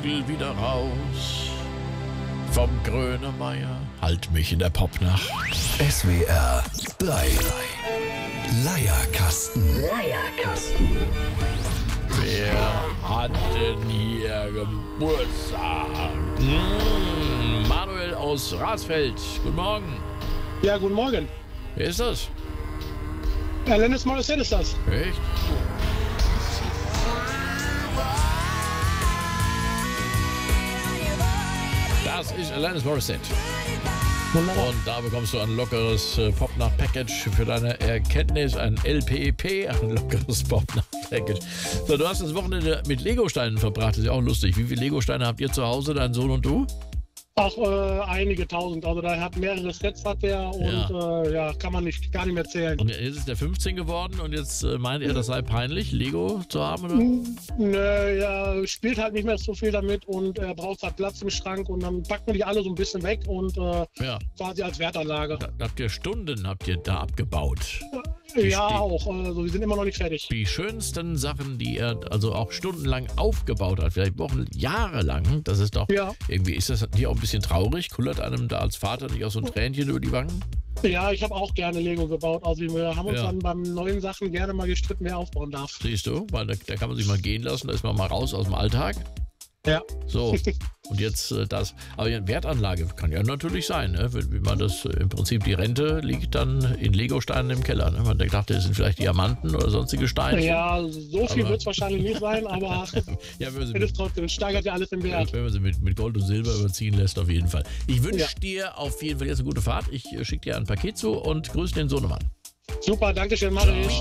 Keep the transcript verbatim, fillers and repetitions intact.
Vögel wieder raus. Vom Grönemeyer, halt mich in der Popnacht. S W R drei. Leierkasten. Leierkasten. Wer hat denn hier Geburtstag? Mmh, Manuel aus Rasfeld. Guten Morgen. Ja, guten Morgen. Wer ist das? Alanis Morissette ist das. Echt? Das ist Alanis Morissette. Wunderbar. Und da bekommst du ein lockeres äh, Popnacht-Package für deine Erkenntnis, ein L P E P, ein lockeres Popnacht-Package. So, du hast das Wochenende mit Legosteinen verbracht, das ist ja auch lustig. Wie viele Legosteine habt ihr zu Hause, dein Sohn und du? Auch äh, einige tausend. Also da hat mehrere Sets hat der und ja, äh, ja kann man nicht, gar nicht mehr zählen. Und jetzt ist der fünfzehn geworden und jetzt äh, meint er, das sei peinlich, Lego zu haben, oder? Nö, er spielt halt nicht mehr so viel damit und er braucht halt Platz im Schrank und dann packen wir die alle so ein bisschen weg und äh, Ja. quasi als Wertanlage. Da, habt ihr Stunden habt ihr da abgebaut. Die Ja, Sti- auch. Also wir sind immer noch nicht fertig. Die schönsten Sachen, die er also auch stundenlang aufgebaut hat, vielleicht Wochen, Jahre lang, das ist doch, Ja. irgendwie ist das hier auch ein bisschen traurig, kullert einem da als Vater nicht auch so ein Tränchen über die Wangen? Ja, ich habe auch gerne Lego gebaut. Also wir haben uns Ja. dann beim neuen Sachen gerne mal gestritten, wer aufbauen darf. Siehst du, weil da, da kann man sich mal gehen lassen, da ist man mal raus aus dem Alltag. Ja. So, und jetzt äh, das. Aber ja, Wertanlage kann ja natürlich sein, ne? Wenn, wie man das äh, im Prinzip die Rente liegt dann in Legosteinen im Keller. Ne? Man denkt, dachte, das sind vielleicht Diamanten oder sonstige Steine. Ja, so viel Aber- wird es wahrscheinlich nicht sein, aber Ja, wenn man sie es mit, ist trotzdem, es steigert ja alles im Wert. wenn man sie mit, mit Gold und Silber überziehen lässt, auf jeden Fall. Ich wünsche Ja. dir auf jeden Fall jetzt eine gute Fahrt. Ich äh, schicke dir ein Paket zu und grüße den Sohnemann. Super, danke schön, mach ich.